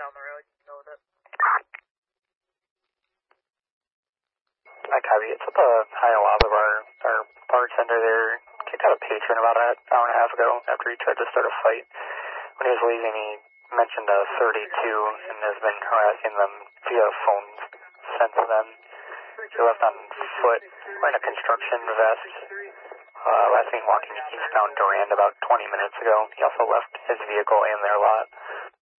down the road. Go with it. I copy. It's at the Hiawatha bar. Our bartender there kicked out a patron about an hour and a half ago after he tried to start a fight. When he was leaving, he mentioned a 32 and has been harassing them via phones since then. He left on foot, wearing a construction vest. Last seen walking eastbound Durand about 20 minutes ago. He also left his vehicle in their lot.